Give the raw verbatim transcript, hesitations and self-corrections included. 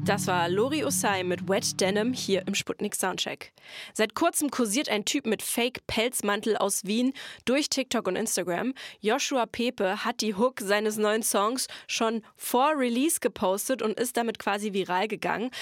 Das war Lori Osei mit Wet Denim hier im Sputnik Soundcheck. Seit kurzem kursiert ein Typ mit Fake-Pelzmantel aus Wien durch TikTok und Instagram. Joshua Pepe hat die Hook seines neuen Songs schon vor Release gepostet und ist damit quasi viral gegangen.